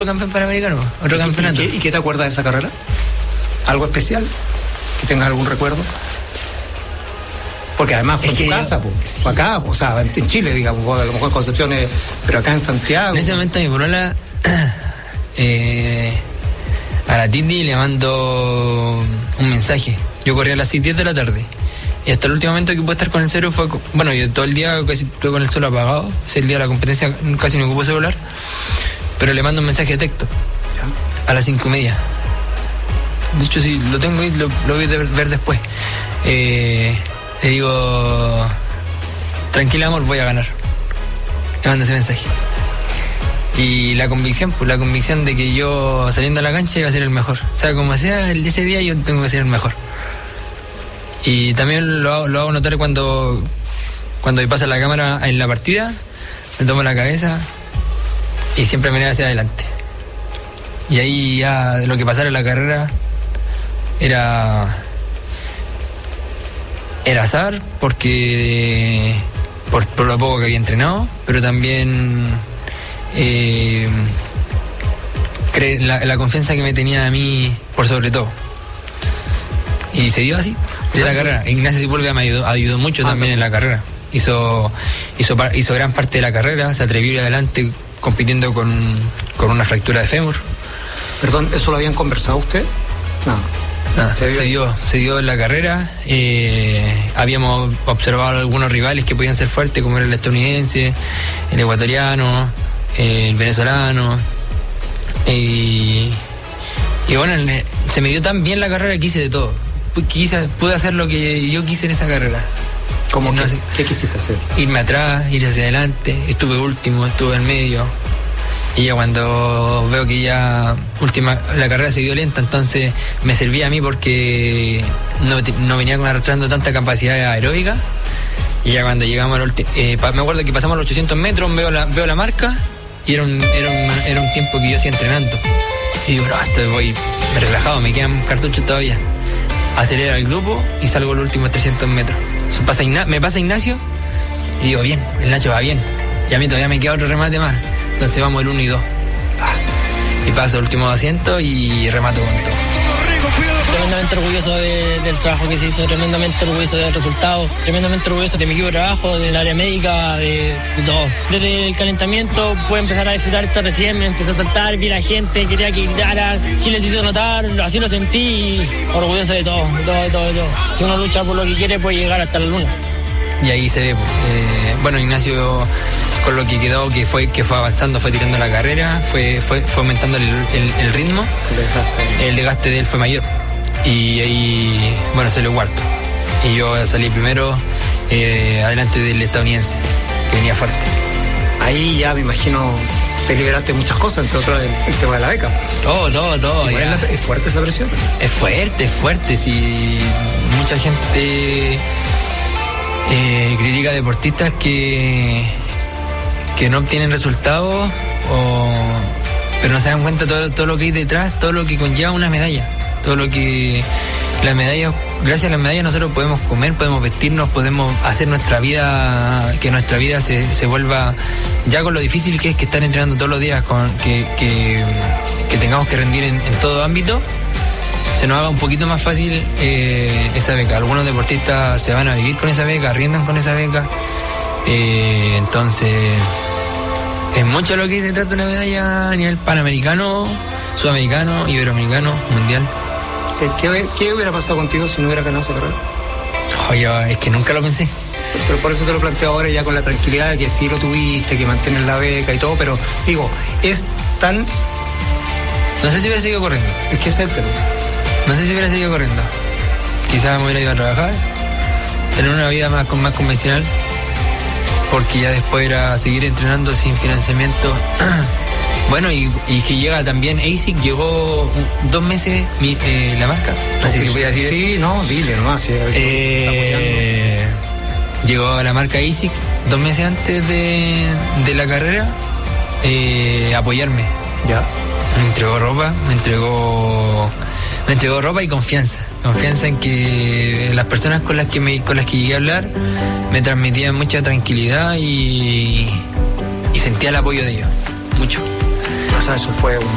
campeón panamericano, otro campeonato. ¿Y qué te acuerdas de esa carrera? ¿Algo especial? ¿Que tengas algún recuerdo? Porque además fue en tu casa, fue acá, o sea, en Chile, digamos, a lo mejor en Concepción, pero acá en Santiago. En ese momento mi polola, a la Titi le mando un mensaje. Yo corría a las 10 de la tarde. Y hasta el último momento que pude estar con el celu fue... Bueno, yo todo el día casi estuve con el celu apagado. Ese el día de la competencia casi no ocupó celular. Pero le mando un mensaje de texto. ¿Ya? A las 5:30. De hecho, sí, lo tengo y lo voy a ver después. Le digo... Tranquila, amor, voy a ganar. Le mando ese mensaje. Y la convicción, pues la convicción de que yo saliendo a la cancha iba a ser el mejor. O sea, como sea, el de ese día yo tengo que ser el mejor. Y también lo hago notar cuando me pasa la cámara en la partida, me tomo la cabeza y siempre miré hacia adelante. Y ahí ya lo que pasara en la carrera era azar, porque por lo poco que había entrenado, pero también la confianza que me tenía a mí por sobre todo. Y se dio así, de la carrera. Ignacio Sepúlveda me ayudó mucho también en la carrera. Hizo gran parte de la carrera, se atrevió a ir adelante compitiendo con una fractura de fémur. Perdón, ¿eso lo habían conversado usted? No, se dio en la carrera. Habíamos observado algunos rivales que podían ser fuertes, como era el estadounidense, el ecuatoriano, el venezolano. Y bueno, se me dio tan bien la carrera que hice de todo. Pude hacer lo que yo quise en esa carrera. ¿Cómo que? ¿Qué quisiste hacer? Irme atrás, ir hacia adelante. Estuve último, estuve en medio. Y ya cuando veo que la carrera se dio lenta, entonces me servía a mí porque no venía arrastrando tanta capacidad aeróbica. Y ya cuando llegamos al último, me acuerdo que pasamos los 800 metros, veo la marca y era un tiempo que yo hacía entrenando. Y digo, voy relajado, me quedan cartuchos todavía. Acelera el grupo y salgo los últimos 300 metros. Me pasa Ignacio y digo, bien, el Nacho va bien. Y a mí todavía me queda otro remate más. Entonces vamos el 1 y 2. Y paso el último 200 y remato con todo. Tremendamente orgulloso del trabajo que se hizo, tremendamente orgulloso del resultado, tremendamente orgulloso de mi equipo de trabajo, del área médica, de todo. Desde el calentamiento pude empezar a disfrutar esto recién, me empecé a saltar, vi a la gente, quería que gritara, Chile se hizo notar, así lo sentí y orgulloso de todo. Si uno lucha por lo que quiere puede llegar hasta la luna. Y ahí se ve, bueno, Ignacio con lo que quedó, que fue avanzando, fue tirando la carrera, fue aumentando el ritmo, el desgaste de él fue mayor. Y ahí, bueno, salió cuarto. Y yo salí primero, adelante del estadounidense, que venía fuerte. Ahí ya me imagino te liberaste muchas cosas, entre otras el tema de la beca. Todo. ¿Es fuerte esa presión? Es fuerte. Si mucha gente critica a deportistas que no obtienen resultados, pero no se dan cuenta todo lo que hay detrás, todo lo que conlleva una medalla. Todo lo que las medallas, gracias a las medallas nosotros podemos comer, podemos vestirnos, podemos hacer nuestra vida, que nuestra vida se vuelva, ya con lo difícil que es que estar entrenando todos los días, que tengamos que rendir en todo ámbito, se nos haga un poquito más fácil esa beca. Algunos deportistas se van a vivir con esa beca, arriendan con esa beca, entonces es mucho lo que hay detrás de una medalla a nivel panamericano, sudamericano, iberoamericano, mundial. ¿Qué hubiera pasado contigo si no hubiera ganado esa carrera? Oye, es que nunca lo pensé. Pero por eso te lo planteo ahora ya con la tranquilidad de que sí lo tuviste, que mantienes la beca y todo, pero digo, es tan... No sé si hubiera seguido corriendo. Es que es el tema. No sé si hubiera seguido corriendo. Quizás me hubiera ido a trabajar, tener una vida más convencional, porque ya después era seguir entrenando sin financiamiento. Bueno, y que llega también ASIC, llegó 2 meses la marca. No sé si voy a decir. Sí, no, dile nomás. Sí, llegó la marca ASIC 2 meses antes de la carrera a apoyarme. Ya. Me entregó ropa y confianza. Confianza en que las personas con las que llegué a hablar me transmitían mucha tranquilidad y sentía el apoyo de ellos. Mucho. O sea, eso fue un